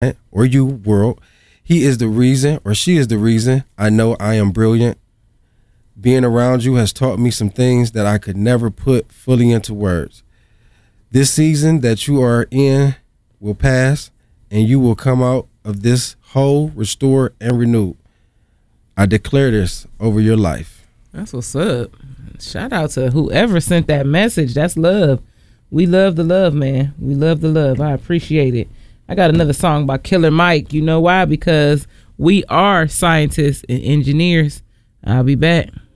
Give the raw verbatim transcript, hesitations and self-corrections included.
or you, world. He is the reason, or she is the reason I know I am brilliant. Being around you has taught me some things that I could never put fully into words. This season that you are in will pass, and you will come out of this whole, restored, and renewed. I declare this over your life. That's what's up. Shout out to whoever sent that message. That's love. We love the love, man. We love the love. I appreciate it. I got another song by Killer Mike. You know why? Because we are scientists and engineers. I'll be back.